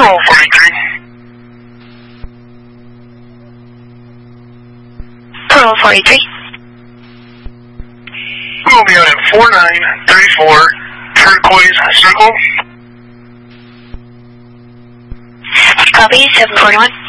Roll 43. Roll 43. We'll be out at 4934 Turquoise Circle. Copy, 741.